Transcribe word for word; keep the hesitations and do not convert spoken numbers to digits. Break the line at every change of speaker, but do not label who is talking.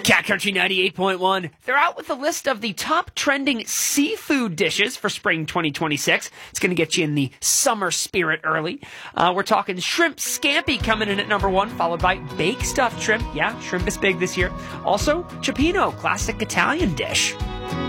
Cat Country ninety-eight point one. They're out with a list of the top trending seafood dishes for spring twenty twenty-six. It's going to get you in the summer spirit early. Uh, we're talking shrimp scampi coming in at number one, followed by baked stuffed shrimp. Yeah, shrimp is big this year. Also, cioppino, classic Italian dish.